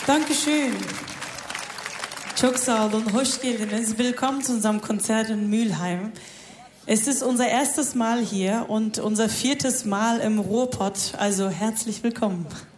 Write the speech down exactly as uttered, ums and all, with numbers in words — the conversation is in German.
Dankeschön. Çok sağ olun, hoş geldiniz. Willkommen zu unserem Konzert in Mülheim. Es ist unser erstes Mal hier und unser viertes Mal im Ruhrpott, also herzlich willkommen.